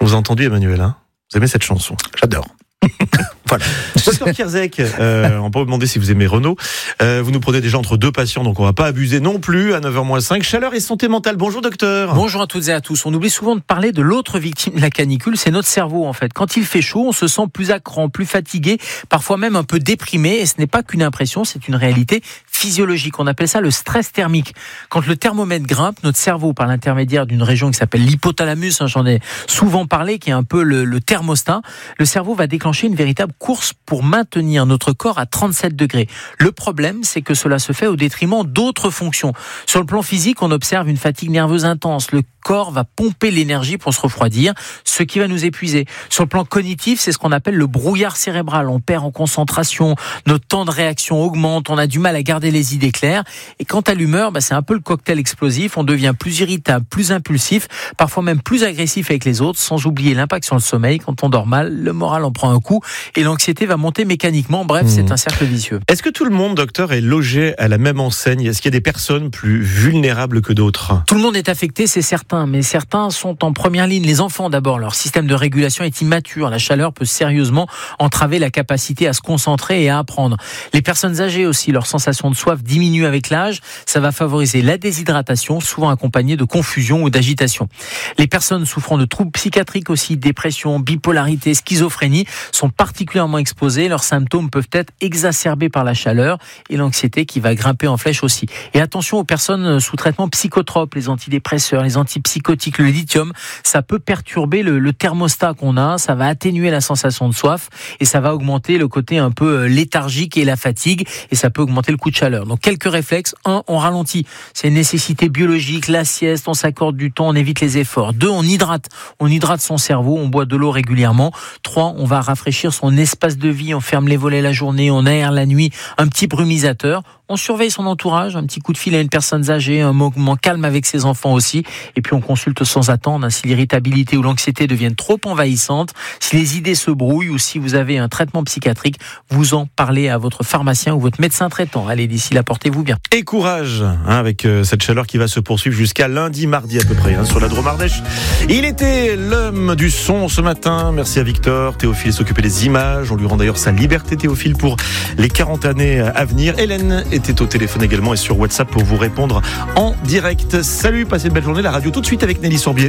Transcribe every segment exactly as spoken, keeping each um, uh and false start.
vous avez entendu, Emmanuel, hein ? Vous aimez cette chanson ? J'adore. Voilà. Docteur Kierzek, euh, on peut vous demander si vous aimez Renaud. Euh, vous nous prenez déjà entre deux patients, donc on va pas abuser non plus à neuf heures moins cinq. Chaleur et santé mentale. Bonjour docteur. Bonjour à toutes et à tous. On oublie souvent de parler de l'autre victime de la canicule, c'est notre cerveau en fait. Quand il fait chaud, on se sent plus à cran, plus fatigué, parfois même un peu déprimé. Et ce n'est pas qu'une impression, c'est une réalité physiologique. On appelle ça le stress thermique. Quand le thermomètre grimpe, notre cerveau, par l'intermédiaire d'une région qui s'appelle l'hypothalamus, hein, j'en ai souvent parlé, qui est un peu le, le thermostat, le cerveau va déclencher une véritable course pour maintenir notre corps à trente-sept degrés. Le problème, c'est que cela se fait au détriment d'autres fonctions. Sur le plan physique, on observe une fatigue nerveuse intense. Le corps va pomper l'énergie pour se refroidir, ce qui va nous épuiser. Sur le plan cognitif, c'est ce qu'on appelle le brouillard cérébral. On perd en concentration, notre temps de réaction augmente, on a du mal à garder les idées claires. Et quant à l'humeur, bah, c'est un peu le cocktail explosif. On devient plus irritable, plus impulsif, parfois même plus agressif avec les autres, sans oublier l'impact sur le sommeil. Quand on dort mal, le moral en prend un coup et l'anxiété va monter mécaniquement. Bref, mmh. c'est un cercle vicieux. Est-ce que tout le monde, docteur, est logé à la même enseigne ? Est-ce qu'il y a des personnes plus vulnérables que d'autres ? Tout le monde est affecté, c'est certain, mais certains sont en première ligne. Les enfants d'abord, leur système de régulation est immature. La chaleur peut sérieusement entraver la capacité à se concentrer et à apprendre. Les personnes âgées aussi, leur sensation de soif diminue avec l'âge. Ça va favoriser la déshydratation, souvent accompagnée de confusion ou d'agitation. Les personnes souffrant de troubles psychiatriques aussi, dépression, bipolarité, schizophrénie, sont particulièrement exposées. Leurs symptômes peuvent être exacerbés par la chaleur et l'anxiété qui va grimper en flèche aussi. Et attention aux personnes sous traitement psychotrope, les antidépresseurs, les antipsychotiques, le lithium, ça peut perturber le, le thermostat qu'on a, ça va atténuer la sensation de soif et ça va augmenter le côté un peu léthargique et la fatigue et ça peut augmenter le coup de chaleur. Donc quelques réflexes. Un, on ralentit. C'est une nécessité biologique, la sieste, on s'accorde du temps, on évite les efforts. Deux, on hydrate. On hydrate son cerveau, on boit de l'eau régulièrement. Trois, on va rafraîchir son espace de vie, on ferme les volets la journée, on aère la nuit, un petit brumisateur. On surveille son entourage, un petit coup de fil à une personne âgée, un moment calme avec ses enfants aussi. Et puis on consulte sans attendre, hein, si l'irritabilité ou l'anxiété deviennent trop envahissantes, si les idées se brouillent ou si vous avez un traitement psychiatrique, vous en parlez à votre pharmacien ou votre médecin traitant. Allez, d'ici là, portez-vous bien. Et courage, hein, avec euh, cette chaleur qui va se poursuivre jusqu'à lundi, mardi à peu près, hein, sur la Drôme Ardèche. Il était l'homme du son ce matin. Merci à Victor. Théophile s'occupait des images. On lui rend d'ailleurs sa liberté, Théophile, pour les quarante années à venir. Hélène était au téléphone également et sur WhatsApp pour vous répondre en direct. Salut, passez une belle journée. La radio tout de suite avec Nelly Sorbier.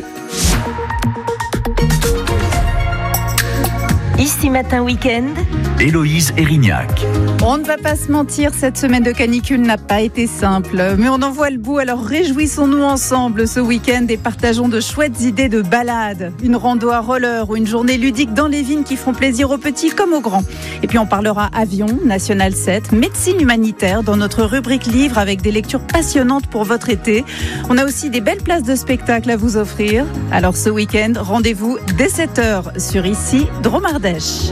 Ici Matin Week-end, Héloïse Erignac. On ne va pas se mentir, cette semaine de canicule n'a pas été simple, mais on en voit le bout, alors réjouissons-nous ensemble ce week-end et partageons de chouettes idées de balade. Une rando à roller ou une journée ludique dans les vignes qui feront plaisir aux petits comme aux grands. Et puis on parlera avion, National sept, médecine humanitaire dans notre rubrique livre avec des lectures passionnantes pour votre été. On a aussi des belles places de spectacle à vous offrir. Alors ce week-end, rendez-vous dès sept heures sur ici, Drôme Ardèche.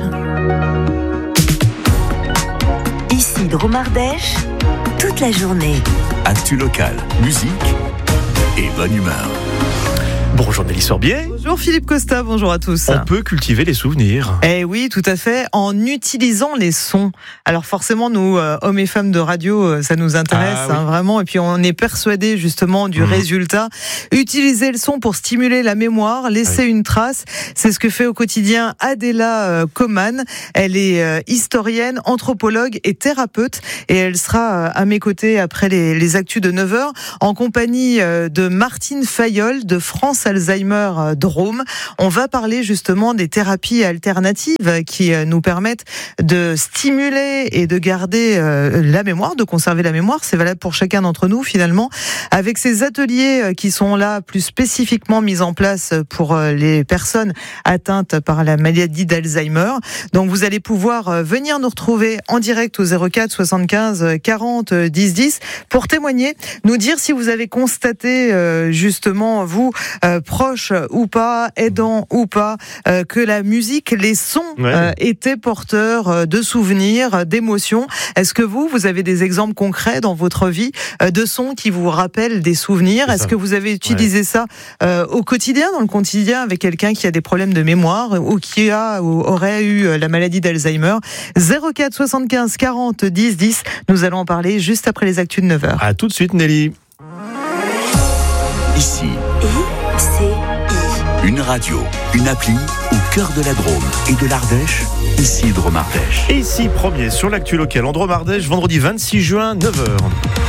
Ici Drôme Ardèche, toute la journée. Actu locale, musique et bonne humeur. Bonjour Nelly Sorbier. Bonjour Philippe Costa, bonjour à tous. On peut cultiver les souvenirs. Eh oui, tout à fait, en utilisant les sons. Alors forcément, nous, euh, hommes et femmes de radio, euh, ça nous intéresse ah, oui. hein, vraiment. Et puis on est persuadés justement du mmh. résultat. Utiliser le son pour stimuler la mémoire, laisser oui. une trace. C'est ce que fait au quotidien Adela euh, Coman. Elle est euh, historienne, anthropologue et thérapeute. Et elle sera euh, à mes côtés après les, les actus de neuf heures en compagnie euh, de Martine Fayolle de France Alzheimer Drôme. On va parler justement des thérapies alternatives qui nous permettent de stimuler et de garder la mémoire, de conserver la mémoire. C'est valable pour chacun d'entre nous finalement. Avec ces ateliers qui sont là plus spécifiquement mis en place pour les personnes atteintes par la maladie d'Alzheimer. Donc vous allez pouvoir venir nous retrouver en direct au zéro quatre soixante-quinze quarante dix dix pour témoigner, nous dire si vous avez constaté justement vous Euh, proche ou pas, aidant ou pas, euh, que la musique, les sons ouais. euh, étaient porteurs euh, de souvenirs, d'émotions. Est-ce que vous, vous avez des exemples concrets dans votre vie euh, de sons qui vous rappellent des souvenirs ? Est-ce que vous avez utilisé ouais. ça euh, au quotidien, dans le quotidien, avec quelqu'un qui a des problèmes de mémoire ou qui a ou aurait eu la maladie d'Alzheimer ? zéro quatre soixante-quinze quarante dix dix. Nous allons en parler juste après les actus de neuf heures. À tout de suite, Nelly. Ici. I C I. Une radio, une appli au cœur de la Drôme et de l'Ardèche, ici Drôme Ardèche. Et ici, premier sur l'actu local en Drôme Ardèche, vendredi vingt-six juin, neuf heures.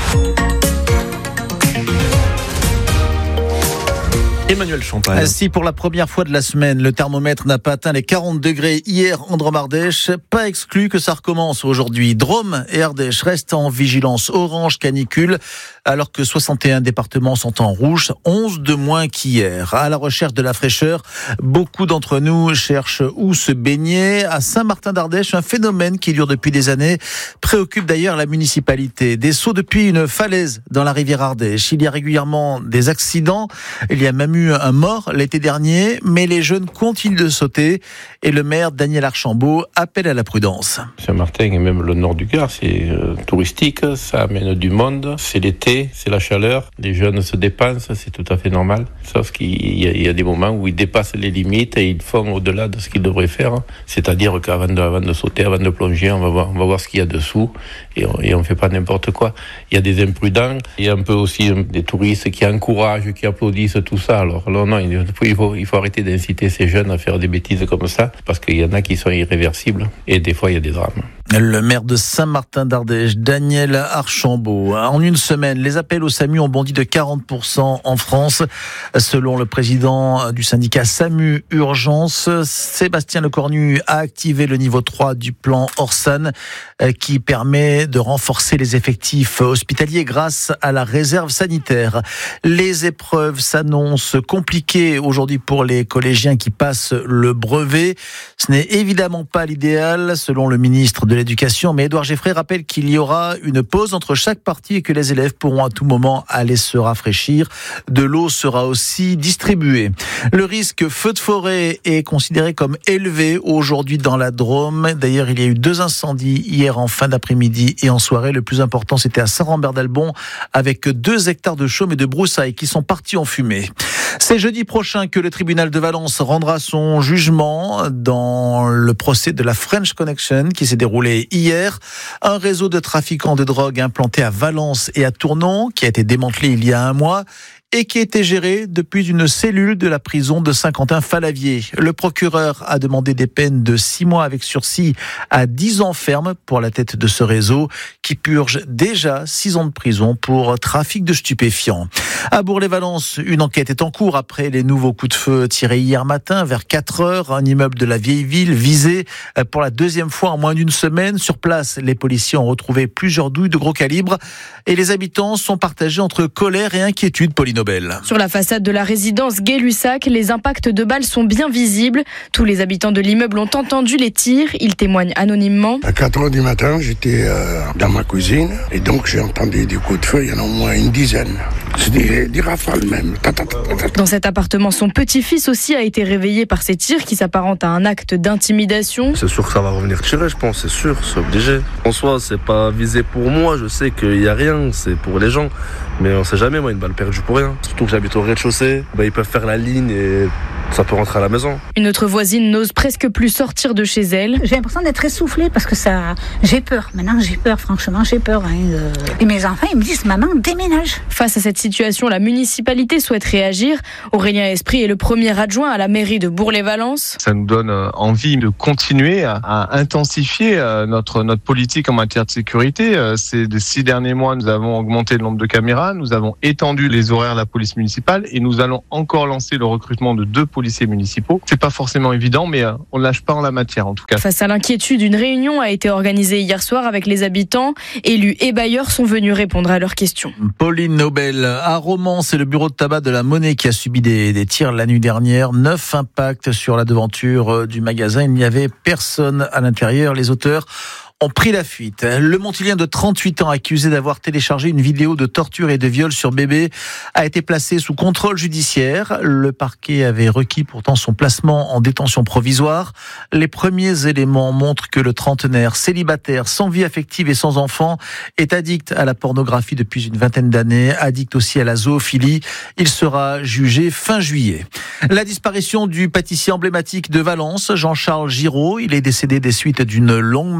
Emmanuel Champagne. Si pour la première fois de la semaine, le thermomètre n'a pas atteint les quarante degrés hier en Drôme-Ardèche, pas exclu que ça recommence aujourd'hui. Drôme et Ardèche restent en vigilance orange canicule, alors que soixante et un départements sont en rouge, onze de moins qu'hier. À la recherche de la fraîcheur, beaucoup d'entre nous cherchent où se baigner. À Saint-Martin-d'Ardèche, un phénomène qui dure depuis des années préoccupe d'ailleurs la municipalité. Des sauts depuis une falaise dans la rivière Ardèche. Il y a régulièrement des accidents. Il y a même eu un mort l'été dernier, mais les jeunes continuent de sauter et le maire Daniel Archambault appelle à la prudence. Saint-Martin et même le nord du Gard, c'est euh, touristique, ça amène du monde, c'est l'été, c'est la chaleur, les jeunes se dépensent, c'est tout à fait normal, sauf qu'il y a, il y a des moments où ils dépassent les limites et ils font au-delà de ce qu'ils devraient faire, c'est-à-dire qu'avant de, avant de sauter, avant de plonger, on va voir, on va voir ce qu'il y a dessous et on, et on fait pas n'importe quoi. Il y a des imprudents, il y a un peu aussi des touristes qui encouragent, qui applaudissent tout ça. Alors non, non, il faut, il faut arrêter d'inciter ces jeunes à faire des bêtises comme ça, parce qu'il y en a qui sont irréversibles, et des fois il y a des drames. Le maire de Saint-Martin-d'Ardèche, Daniel Archambault. En une semaine, les appels au SAMU ont bondi de quarante pour cent en France. Selon le président du syndicat SAMU Urgence, Sébastien Lecornu a activé le niveau trois du plan Orsan, qui permet de renforcer les effectifs hospitaliers grâce à la réserve sanitaire. Les épreuves s'annoncent compliquées aujourd'hui pour les collégiens qui passent le brevet. Ce n'est évidemment pas l'idéal, selon le ministre de l'Éducation, mais Édouard Geffray rappelle qu'il y aura une pause entre chaque partie et que les élèves pourront à tout moment aller se rafraîchir. De l'eau sera aussi distribuée. Le risque feu de forêt est considéré comme élevé aujourd'hui dans la Drôme. D'ailleurs, il y a eu deux incendies hier en fin d'après-midi et en soirée. Le plus important, c'était à Saint-Rambert-d'Albon, avec deux hectares de chaume et de broussailles qui sont partis en fumée. C'est jeudi prochain que le tribunal de Valence rendra son jugement dans le procès de la French Connection qui s'est déroulé hier. Un réseau de trafiquants de drogue implanté à Valence et à Tournon qui a été démantelé il y a un mois et qui était géré depuis une cellule de la prison de Saint-Quentin-Fallavier. Le procureur a demandé des peines de six mois avec sursis à dix ans ferme pour la tête de ce réseau qui purge déjà six ans de prison pour trafic de stupéfiants. À Bourg-les-Valence, une enquête est en cours après les nouveaux coups de feu tirés hier matin vers quatre heures. Un immeuble de la vieille ville visé pour la deuxième fois en moins d'une semaine. Sur place, les policiers ont retrouvé plusieurs douilles de gros calibre et les habitants sont partagés entre colère et inquiétude. Pauline Nobel. Sur la façade de la résidence Gay-Lussac, les impacts de balles sont bien visibles. Tous les habitants de l'immeuble ont entendu les tirs. Ils témoignent anonymement. À quatre heures du matin, j'étais euh, dans ma cuisine et donc j'ai entendu des coups de feu. Il y en a au moins une dizaine. C'est des, des rafales même. Dans cet appartement, son petit-fils aussi a été réveillé par ces tirs qui s'apparentent à un acte d'intimidation. C'est sûr que ça va revenir tirer, je pense, c'est sûr, c'est obligé. En soi, c'est pas visé pour moi, je sais qu'il y a rien, c'est pour les gens. Mais on sait jamais, moi, une balle perdue pour rien. Surtout que j'habite au rez-de-chaussée, bah, ils peuvent faire la ligne et ça peut rentrer à la maison. Une autre voisine n'ose presque plus sortir de chez elle. J'ai l'impression d'être essoufflée parce que ça, j'ai peur. Maintenant, j'ai peur, franchement, j'ai peur. Hein. Et mes enfants, ils me disent, maman, déménage. Face à cette situation, la municipalité souhaite réagir. Aurélien Esprit est le premier adjoint à la mairie de Bourg-les-Valence. Ça nous donne envie de continuer à, à intensifier notre, notre politique en matière de sécurité. Ces six derniers mois, nous avons augmenté le nombre de caméras, nous avons étendu les horaires de la police municipale et nous allons encore lancer le recrutement de deux policiers municipaux. C'est pas forcément évident, mais on ne lâche pas en la matière en tout cas. Face à l'inquiétude, une réunion a été organisée hier soir avec les habitants. Élus et bailleurs sont venus répondre à leurs questions. Pauline Nobel, à Romans, c'est le bureau de tabac de la Monnaie qui a subi des, des tirs la nuit dernière. Neuf impacts sur la devanture du magasin. Il n'y avait personne à l'intérieur. Les auteurs ont pris la fuite. Le Montilien de trente-huit ans, accusé d'avoir téléchargé une vidéo de torture et de viol sur bébé, a été placé sous contrôle judiciaire. Le parquet avait requis pourtant son placement en détention provisoire. Les premiers éléments montrent que le trentenaire, célibataire, sans vie affective et sans enfant, est addict à la pornographie depuis une vingtaine d'années, addict aussi à la zoophilie. Il sera jugé fin juillet. La disparition du pâtissier emblématique de Valence, Jean-Charles Giraud, il est décédé des suites d'une longue maladie à la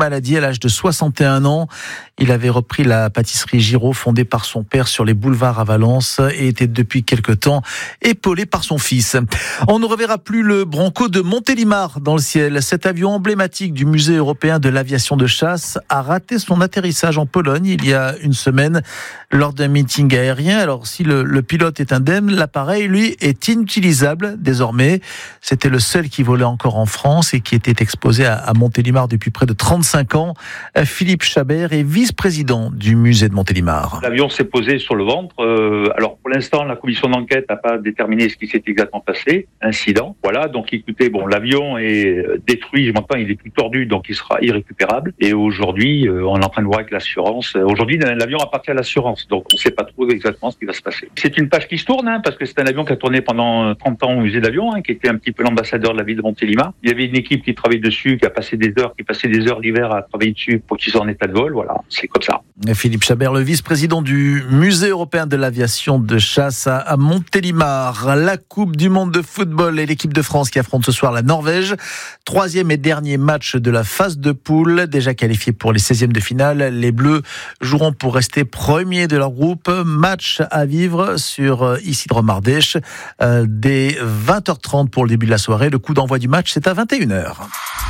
l'âge de soixante et un ans. Il avait repris la pâtisserie Giraud fondée par son père sur les boulevards à Valence et était depuis quelque temps épaulé par son fils. On ne reverra plus le Bronco de Montélimar dans le ciel. Cet avion emblématique du musée européen de l'aviation de chasse a raté son atterrissage en Pologne il y a une semaine lors d'un meeting aérien. Alors si le, le pilote est indemne, l'appareil lui est inutilisable désormais. C'était le seul qui volait encore en France et qui était exposé à, à Montélimar depuis près de trente-cinq ans. Philippe Chabert est vice-président du musée de Montélimar. L'avion s'est posé sur le ventre. Euh, alors pour l'instant, la commission d'enquête n'a pas déterminé ce qui s'est exactement passé. Incident. Voilà. Donc écoutez, bon, l'avion est détruit. Je m'entends, il est plus tordu, donc il sera irrécupérable. Et aujourd'hui, euh, on est en train de voir avec l'assurance. Aujourd'hui, l'avion appartient à l'assurance, donc on ne sait pas trop exactement ce qui va se passer. C'est une page qui se tourne, hein, parce que c'est un avion qui a tourné pendant trente ans au musée d'avion, hein, qui était un petit peu l'ambassadeur de la ville de Montélimar. Il y avait une équipe qui travaillait dessus, qui a passé des heures, qui passait des heures l'hiver à travailler dessus pour qu'il soit en état de vol. Voilà, c'est comme ça. Philippe Chabert, le vice-président du musée européen de l'aviation de chasse à Montélimar. La Coupe du monde de football et l'équipe de France qui affronte ce soir la Norvège. Troisième et dernier match de la phase de poule. Déjà qualifiés pour les seizièmes de finale, les Bleus joueront pour rester premiers de leur groupe. Match à vivre sur ici Dromardèche euh, dès vingt heures trente pour le début de la soirée. Le coup d'envoi du match, c'est à vingt et une heures.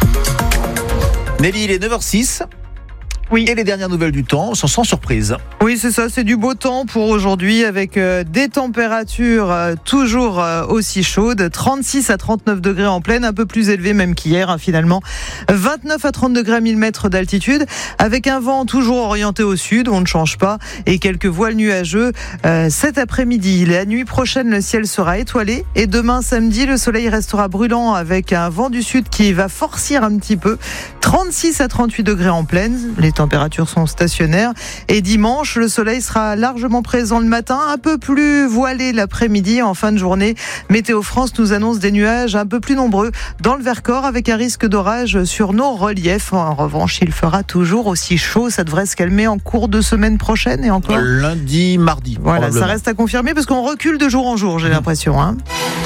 Nelly, il est neuf heures six. Oui. Et les dernières nouvelles du temps sont sans surprise. Oui, c'est ça, c'est du beau temps pour aujourd'hui avec euh, des températures euh, toujours euh, aussi chaudes, trente-six à trente-neuf degrés en pleine, un peu plus élevé même qu'hier hein, finalement, vingt-neuf à trente degrés à mille mètres d'altitude, avec un vent toujours orienté au sud, on ne change pas, et quelques voiles nuageux euh, cet après-midi. La nuit prochaine, le ciel sera étoilé, et demain samedi, le soleil restera brûlant avec un vent du sud qui va forcir un petit peu, trente-six à trente-huit degrés en pleine, les températures sont stationnaires. Et dimanche, le soleil sera largement présent le matin, un peu plus voilé l'après-midi. En fin de journée, Météo France nous annonce des nuages un peu plus nombreux dans le Vercors avec un risque d'orage sur nos reliefs. En revanche, il fera toujours aussi chaud. Ça devrait se calmer en cours de semaine prochaine et encore lundi, mardi. Voilà, ça reste à confirmer parce qu'on recule de jour en jour, j'ai l'impression. Hein.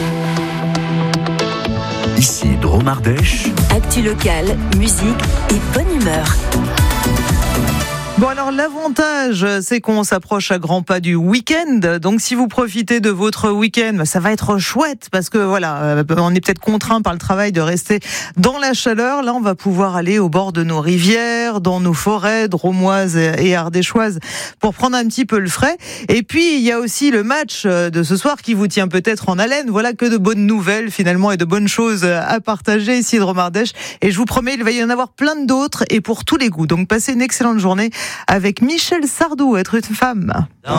Ici Dromardèche. Actu locale, musique et bonne humeur. Bon alors l'avantage c'est qu'on s'approche à grands pas du week-end, donc si vous profitez de votre week-end, ça va être chouette parce que voilà, on est peut-être contraint par le travail de rester dans la chaleur. Là on va pouvoir aller au bord de nos rivières, dans nos forêts drômoises et ardéchoises pour prendre un petit peu le frais. Et puis il y a aussi le match de ce soir qui vous tient peut-être en haleine. Voilà que de bonnes nouvelles finalement et de bonnes choses à partager ici de Dromardèche. Et je vous promets, il va y en avoir plein d'autres et pour tous les goûts. Donc passez une excellente journée avec Michel Sardou, Être une femme.